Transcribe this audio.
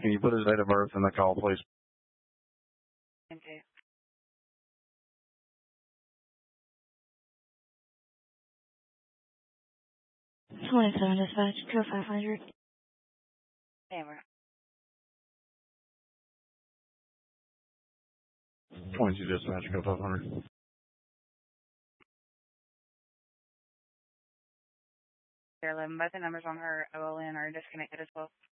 Can you put his date of birth in the call, please? Okay. $27 dispatch, go 500. Hammer. 22 dispatch, go 500. There 11. Both the numbers on her OLN are disconnected as well.